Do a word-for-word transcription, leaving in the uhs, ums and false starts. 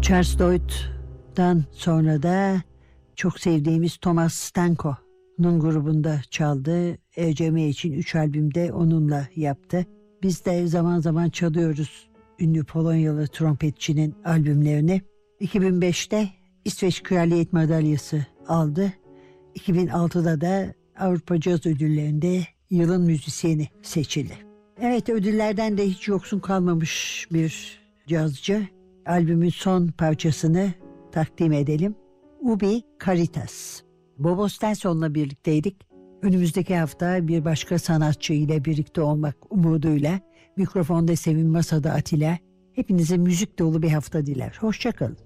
Charles Lloyd'dan sonra da çok sevdiğimiz Thomas Stanko'nun grubunda çaldı. E C M için üç albümde onunla yaptı. Biz de zaman zaman çalıyoruz ünlü Polonyalı trompetçinin albümlerini. iki bin beşte İsveç Kraliyet Madalyası aldı. iki bin altıda da Avrupa Caz Ödülleri'nde yılın müzisyeni seçildi. Evet, ödüllerden de hiç yoksun kalmamış bir cazcı. Albümün son parçasını takdim edelim. Ubi Caritas. Bobo Stenson'la birlikteydik. Önümüzdeki hafta bir başka sanatçı ile birlikte olmak umuduyla mikrofonda Sevim, masada Atilla. Hepinize müzik dolu bir hafta diler. Hoşça kalın.